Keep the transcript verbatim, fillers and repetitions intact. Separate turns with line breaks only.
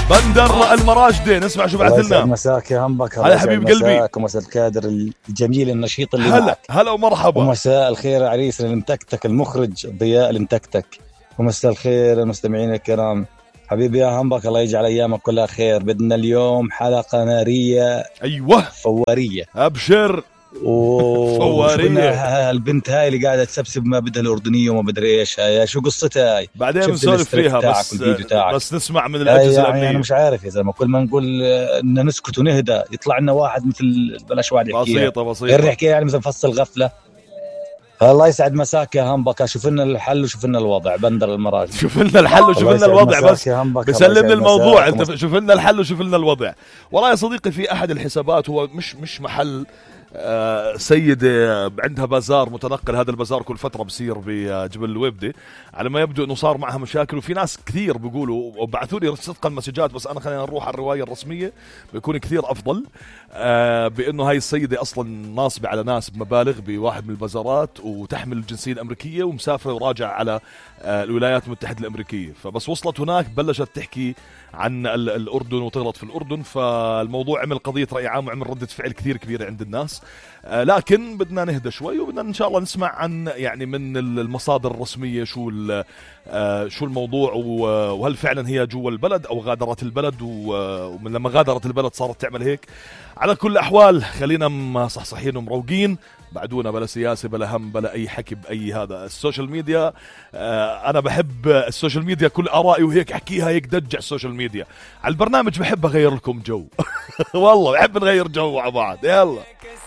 بندر المراجدي. نسمع شو بعث لنا.
مساك يا همبك.
هلا حبيب قلبي.
ومساء الكادر الجميل النشيط اللي
هلا
معك.
هلا ومرحبا.
ومساء الخير عريس المتكتك المخرج ضياء المتكتك. ومساء الخير المستمعين الكرام. حبيبي يا همبك الله يجعل ايامك كلها خير. بدنا اليوم حلقة نارية.
ايوه
فوارية.
ابشر.
فوارية. البنت هاي اللي قاعدة تسبسب ما بدها الأردنية وما بدري إيش هاي. شو قصتها هاي؟
بعدين بنسولف فيها بس بس نسمع من الأجهزة
يعني
الأمنية.
أنا مش عارف يا زلمة. كل ما نقول إن نسكت ونهدى يطلع لنا واحد مثل بلاش واحد يحكي.
بسيطة بسيطة.
غير يحكي يعني مثل فصل غفلة. الله يسعد مساك يا همبكا. شوف لنا الحل وشوف لنا الوضع. بندر المراجع.
شوف لنا الحل وشوف لنا الوضع. بس بسلمني الموضوع. انت شوف لنا الحل وشوف لنا الوضع. والله يا صديقي في احد الحسابات هو مش مش محل. آه سيدة عندها بازار متنقل. هذا البازار كل فترة بصير بجبل الويبدة. على ما يبدو انه صار معها مشاكل وفي ناس كثير بيقولوا وبعثوا لي صدقا مسجات. بس انا خلينا نروح على الرواية الرسمية بيكون كثير افضل. آه بانه هاي السيدة اصلا ناصبة على ناس بمبالغ بواحد من البازارات وتحمل الجنسية الامريكية ومسافرة وراجع على آه الولايات المتحدة الامريكية. فبس وصلت هناك بلشت تحكي عن الأردن وتغلط في الأردن. فالموضوع عمل قضية رأي عام وعمل ردة فعل كثير كبيرة عند الناس. آه لكن بدنا نهدى شوي وبدنا إن شاء الله نسمع عن يعني من المصادر الرسمية شو آه شو الموضوع وهل فعلا هي جوا البلد أو غادرت البلد. ومن لما غادرت البلد صارت تعمل هيك. على كل الأحوال خلينا مصحصحين ومروقين. بعدونا بلا سياسة بلا هم بلا أي حكي بأي هذا السوشيال ميديا. آه أنا بحب السوشيال ميديا كل آرائي وهيك أحكيها هيك دجع السوشيال ميديا. على البرنامج بحب أغير لكم جو. والله بحب نغير جو مع بعض. يلا